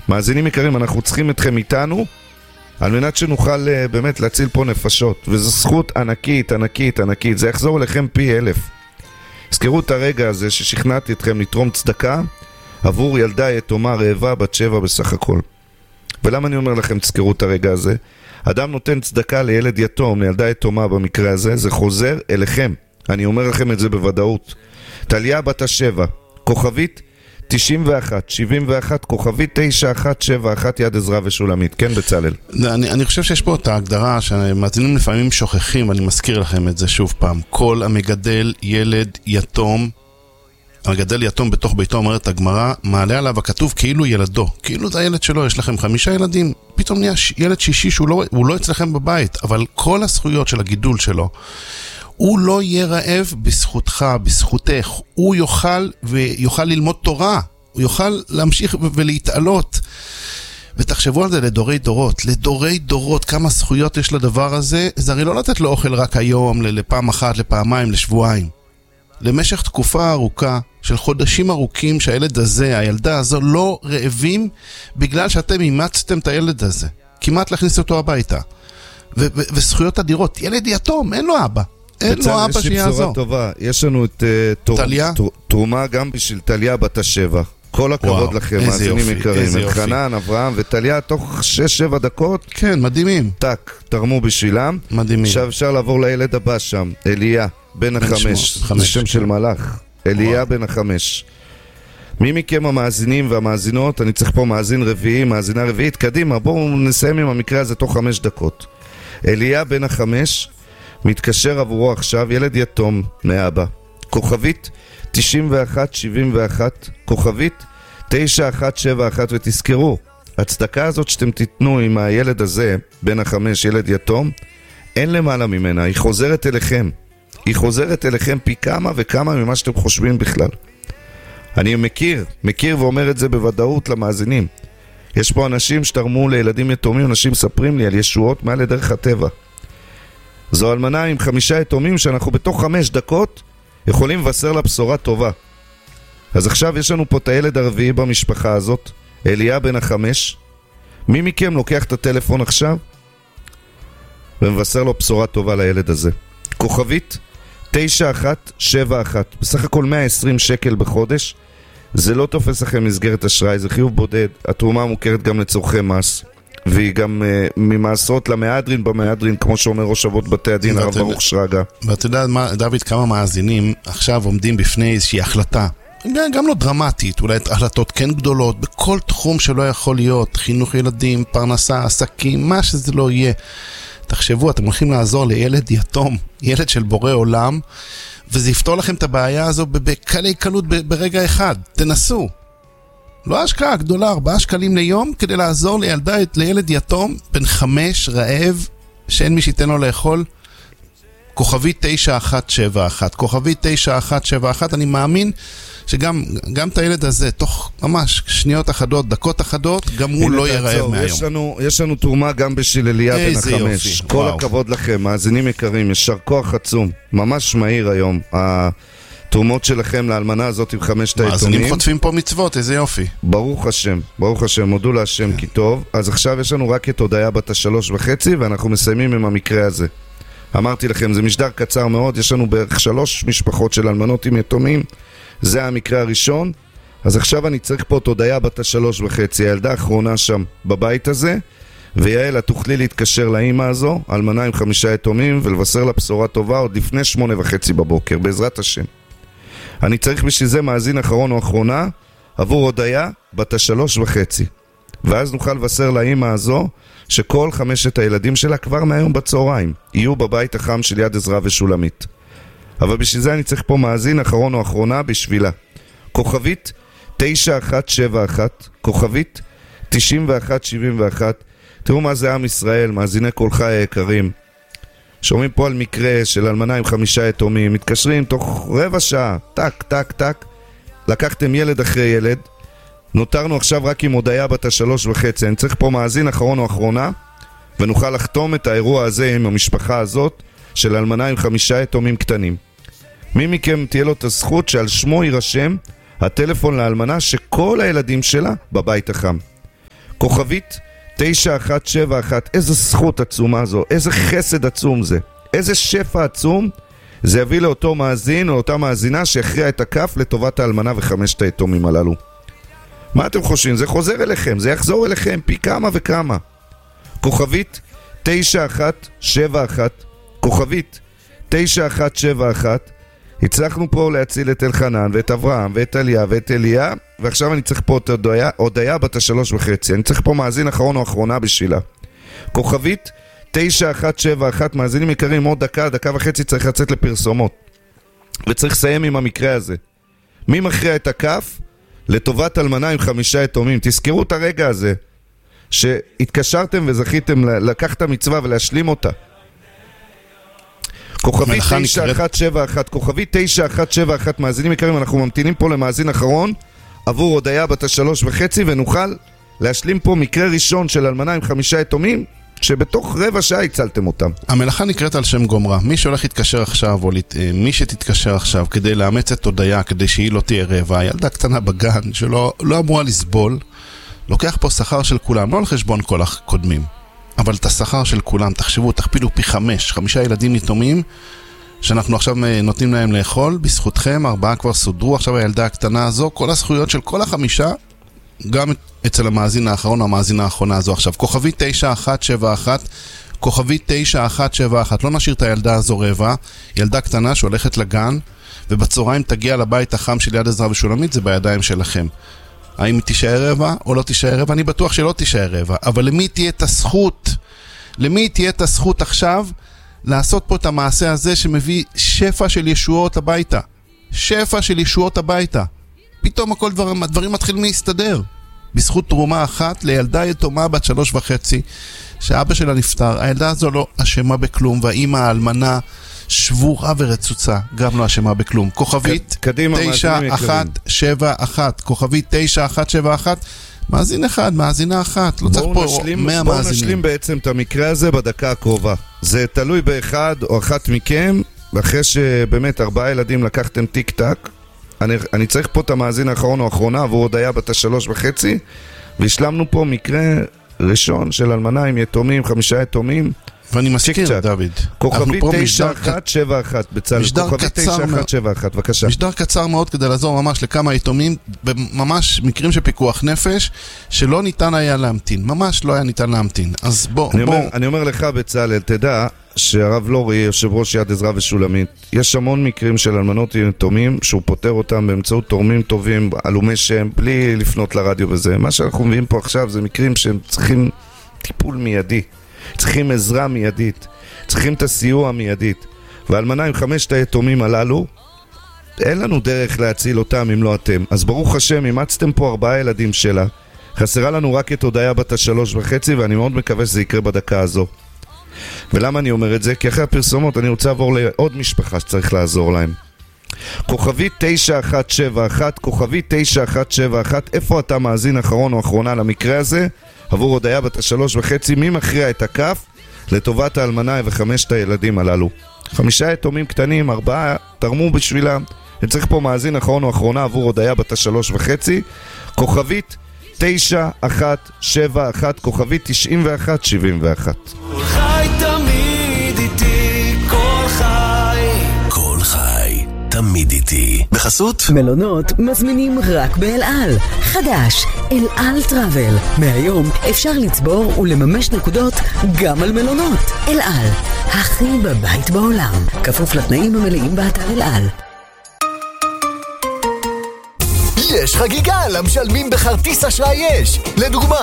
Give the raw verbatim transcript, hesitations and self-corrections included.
מאזינים יקרים, אנחנו צריכים אתכם איתנו, על מנת שנוכל uh, באמת להציל פה נפשות, וזו זכות ענקית, ענקית, ענקית, זה יחזור אליכם פי אלף. הזכרו את הרגע הזה ששכנעתי אתכם לתרום צדקה, עבור ילדה יתומה רעבה בת שבע בסך הכל. ולמה אני אומר לכם תזכרו את הרגע הזה? אדם נותן צדקה לילד יתום, לילדה יתומה במקרה הזה, זה חוזר אליכם. אני אומר לכם את זה בוודאות. טליה בת השבע, כוכבית תשעים ואחת, שבעים ואחת, כוכבית תשע אחת שבע אחת, יד עזרא ושולמית. כן, בצלאל? אני, אני חושב שיש פה את ההגדרה שהמאזינים לפעמים שוכחים, אני מזכיר לכם את זה שוב פעם. כל המגדל ילד יתום, המגדל יתום בתוך ביתו, אומרת הגמרא, מעלה עליו הכתוב כאילו ילדו, כאילו זה הילד שלו, יש לכם חמישה ילדים, פתאום נהיה ילד שישי שהוא לא, הוא לא אצלכם בבית, אבל כל הזכויות של הגידול שלו, הוא לא יהיה רעב בזכותך, בזכותך, הוא יוכל ויוכל ללמוד תורה, הוא יוכל להמשיך ולהתעלות, ותחשבו על זה לדורי דורות, לדורי דורות, כמה זכויות יש לדבר הזה, זה הרי לא לתת לו אוכל רק היום, לפעם אחת, לפעמיים, לשבועיים. למשך תקופה ארוכה, של חודשים ארוכים, שהילד הזה, הילדה הזו, לא רעבים, בגלל שאתם אימצתם את הילד הזה. כמעט להכניס אותו הביתה. ו- ו- וזכויות אדירות, ילד יתום, אין לו אבא. אין לו אבא שיעזור. יש לי בשורה טובה, יש לנו את תרומה גם בשביל טליה בת השבע. כל הכבוד לכם, מאזינים יקרים. חנן, אברהם וטליה, תוך שש שבע דקות. כן, מדהימים. טק, תרמו בשבילם. מדהימים. עכשיו אפשר לעבור לילד הבא שם, אליה, בן החמש. זה שם של מלאך. אליה בן החמש. מי מכם המאזינים והמאזינות, אני צריך פה מאזין רביעי, מאזינה רביעית, קדימה, בואו נסיים עם המקרה הזה תוך חמש דקות. אליה בן החמש, מתקשר עבורו עכשיו ילד יתום מאבא. כוכבית תשעים ואחת שבעים ואחת, כוכבית תשע אחת שבע אחת, ותזכרו, הצדקה הזאת שאתם תיתנו עם הילד הזה, בן החמש, ילד יתום, אין למעלה ממנה, היא חוזרת אליכם. היא חוזרת אליכם פי כמה וכמה ממה שאתם חושבים בכלל. אני מכיר, מכיר ואומר את זה בוודאות למאזינים. יש פה אנשים שתרמו לילדים יתומים, אנשים מספרים לי על ישועות מעל לדרך הטבע. זו אלמנה עם חמישה יתומים שאנחנו בתוך חמש דקות יכולים לבשר לה בשורה טובה. אז עכשיו יש לנו פה את הילד הרביעי במשפחה הזאת, אליה בן החמש. מי מכם לוקח את הטלפון עכשיו ומבשר לו בשורה טובה לילד הזה? כוכבית תשע אחת שבע אחת, בסך הכל מאה ועשרים שקל בחודש. זה לא תופס לכם מסגרת אשראי, זה חיוב בודד. התרומה מוכרת גם לצורכי מס, והיא גם uh, ממעשרות למהדרין במהדרין, כמו שאומר ראש אבות בתי הדין הרב ברוך שרגא. ואתה יודע, דוד, כמה מאזינים עכשיו עומדים בפני איזושהי החלטה, גם לא דרמטית, אולי החלטות כן גדולות, בכל תחום שלא יכול להיות, חינוך ילדים, פרנסה, עסקים, מה שזה לא יהיה. תחשבו, אתם הולכים לעזור לילד יתום, ילד של בורא עולם, וזה יפתור לכם את הבעיה הזו בקלי קלות ברגע אחד. תנסו. לא השקעה גדולה, ארבעה שקלים ליום, כדי לעזור לילדה, לילד יתום, בן חמש, רעב, שאין מי שיתן לו לאכול. כוכבית תשע אחת שבע אחת. כוכבית תשע אחת שבע אחת, אני מאמין שגם גם את הילד הזה, תוך ממש שניות אחדות, דקות אחדות, גם הוא לא יהיה רעב מהיום. יש לנו, יש לנו תרומה גם בשביל אליה בן החמש. כל וואו. הכבוד לכם, מאזינים יקרים, ישר כוח עצום. ממש מהיר היום. התרומות שלכם לאלמנה הזאת עם חמשת היתומים. מאזינים חוטפים פה מצוות, איזה יופי. ברוך השם, ברוך השם, מודו להשם כי טוב. אז עכשיו יש לנו רק את הודיה בת השלוש וחצי, ואנחנו מסיימים עם המקרה הזה. אמרתי לכם, זה משדר קצר מאוד, יש לנו בערך שלוש משפחות של אלמנות עם יתומים. זה המקרה הראשון. אז עכשיו אני צריך פה תודיה בת השלוש וחצי, הילדה האחרונה שם בבית הזה, ויעל, את תוכלי להתקשר לאמא הזו, אלמנה עם חמישה יתומים, ולבשר לה בשורה טובה עוד לפני שמונה וחצי בבוקר, בעזרת השם. אני צריך בשביל זה מאזין אחרון או אחרונה, עבור הודיה בת השלוש וחצי. ואז נוכל לבשר לאמא הזו, שכל חמשת הילדים שלה כבר מהיום בצהריים, יהיו בבית החם של יד עזרא ושולמית. אבל בשביל זה אני צריך פה מאזין אחרון או אחרונה בשבילה. כוכבית תשע אחת שבע אחת, כוכבית תשעים ואחת שבעים ואחת. תראו מה זה עם ישראל, מאזיני קולך היקרים. שומעים פה על מקרה של אלמנה עם חמישה יתומים, מתקשרים תוך רבע שעה, טק, טק, טק. לקחתם ילד אחרי ילד, נותרנו עכשיו רק עם הודיה בת השלוש וחצי. אני צריך פה מאזין אחרון או אחרונה, ונוכל לחתום את האירוע הזה עם המשפחה הזאת, של אלמנה עם חמישה יתומים קטנים. מי מכם תהיה לו את הזכות שעל שמו יירשם הטלפון לאלמנה שכל הילדים שלה בבית החם. כוכבית תשע אחת שבע אחת, איזו זכות עצומה זו, איזה חסד עצום זה, איזה שפע עצום זה יביא לאותו מאזין או אותה מאזינה שהכריע את הכף לטובת האלמנה וחמשת היתומים הללו. מה אתם חושבים? זה חוזר אליכם, זה יחזור אליכם פי כמה וכמה. כוכבית תשע אחת שבע אחת, כוכבית תשע אחת שבע אחת, הצלחנו פה להציל את אלחנן ואת אברהם ואת אליה ואת אליה, ועכשיו אני צריך פה את הודיה, הודיה בת השלוש וחצי. אני צריך פה מאזין אחרון או אחרונה בשבילה. כוכבית תשע אחת שבע אחת, מאזינים יקרים, עוד דקה, דקה וחצי צריך לצאת לפרסומות. וצריך לסיים עם המקרה הזה. מי מכריע את הכף? לטובת אלמנה עם חמישה יתומים. תזכרו את הרגע הזה, שהתקשרתם וזכיתם לקחת את המצווה ולהשלים אותה. כוכבית תשע אחת שבע אחת, כוכבית תשע אחת שבע אחת, מאזינים יקרים, אנחנו ממתינים פה למאזין אחרון עבור הודיה בת השלוש וחצי, ונוכל להשלים פה מקרה ראשון של אלמנה עם חמישה יתומים, שבתוך רבע שעה הצלתם אותם. המלאכה נקראת על שם גומרה. מי שהולך להתקשר עכשיו, או מי שתתקשר עכשיו כדי לאמץ את הודיה, כדי שהיא לא תהיה רבע, ילדה קטנה בגן שלא לא אמורה לסבול, לוקח פה שכר של כולם, לא על חשבון כל הקודמים, אבל את השכר של כולם, תחשבו, תכפילו פי חמש, חמישה ילדים יתומים שאנחנו עכשיו נותנים להם לאכול, בזכותכם, ארבעה כבר סודרו, עכשיו הילדה הקטנה הזו, כל הזכויות של כל החמישה, גם אצל המאזין האחרון או המאזינה האחרונה הזו. עכשיו, כוכבית תשע אחת שבע אחת, כוכבית תשע אחת שבע אחת, לא נשאיר את הילדה הזו רבע, ילדה קטנה שהולכת לגן, ובצהריים תגיע לבית החם של יד עזרא ושולמית, זה בידיים שלכם. האם היא תישאר רבע או לא תישאר רבע? אני בטוח שלא תישאר רבע, אבל למי תהיה את הזכות? למי תהיה את הזכות עכשיו לעשות פה את המעשה הזה שמביא שפע של ישועות הביתה? שפע של ישועות הביתה. פתאום הכל דברים, הדברים מתחילים להסתדר. בזכות תרומה אחת לילדה יתומה בת שלוש וחצי, שאבא שלה נפטר. הילדה הזו לא אשמה בכלום, והאמא האלמנה שבורה ורצוצה, גם לא אשמה בכלום. כוכבית תשע אחת שבע אחת, כוכבית תשע אחת שבע אחת, מאזין אחד, מאזינה אחת, לא צריך פה מאה מאזינים. בואו נשלים בעצם את המקרה הזה בדקה הקרובה. זה תלוי באחד או אחת מכם, ואחרי שבאמת ארבעה ילדים לקחתם טיק טק, אני, אני צריך פה את המאזין האחרון או האחרונה עבור הודיה בת השלוש וחצי, והשלמנו פה מקרה ראשון של אלמנה עם יתומים, חמישה יתומים. ואני מזכיר, דוד, כוכבית תשע אחת שבע אחת בצל, כוכבית תשע אחת שבע אחת, בבקשה. משדר קצר מאוד כדי לעזור ממש לכמה יתומים, ממש מקרים של פיקוח נפש, שלא ניתן היה להמתין, ממש לא היה ניתן להמתין. אז בוא, אני בוא. אומר, אני אומר לך בצל, תדע שהרב לורי, יושב ראש יד עזרא ושולמית, יש המון מקרים של אלמנות יתומים שהוא פותר אותם באמצעות תורמים טובים, אלומי שם, בלי לפנות לרדיו וזה. מה שאנחנו מביאים פה עכשיו זה מקרים שהם צריכים טיפול מיידי, צריכים עזרה מיידית, צריכים את הסיוע המיידית. ואלמנה עם חמשת היתומים הללו, אין לנו דרך להציל אותם אם לא אתם. אז ברוך השם, אימצתם פה ארבעה ילדים שלה, חסרה לנו רק את הודיה בת השלוש וחצי, ואני מאוד מקווה שזה יקרה בדקה הזו. ולמה אני אומר את זה? כי אחרי הפרסומות אני רוצה לעבור לעוד משפחה שצריך לעזור להם. כוכבית תשע אחת שבע אחת, כוכבית תשע אחת שבע אחת, איפה אתה מאזין אחרון או אחרונה למקרה הזה? עבור הודיה בת השלוש וחצי, מי מכריע את הכף לטובת האלמנה וחמשת הילדים הללו? חמישה יתומים קטנים, ארבעה תרמו בשבילם. אני צריך פה מאזין אחרון או אחרונה עבור הודיה בת השלוש וחצי, כוכבית תשע אחת שבע אחת, כוכבית תשעים ואחת שבעים ואחת. כל חי תמיד איתי, כל חי, כל חי תמיד איתי. בחסות מלונות מזמינים רק באל על. חדש, אל על טראבל. מהיום אפשר לצבור ולממש נקודות גם על מלונות. אל על, הכי בבית בעולם. כפוף לתנאים המלאים באתר אל על. יש חגיגה למשלמים בכרטיס אשראי יש. לדוגמה,